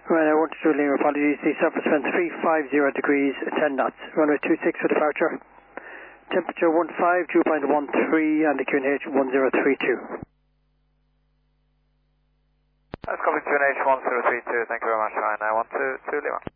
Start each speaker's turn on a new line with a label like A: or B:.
A: Ryanair 122 Lima, apologies. The surface wind 350 degrees, 10 knots. Runway 26 for departure. Temperature 15, dew point 13, and the QNH 1032.
B: That's copy QNH 1032. Thank you very much, Ryanair 122 Lima.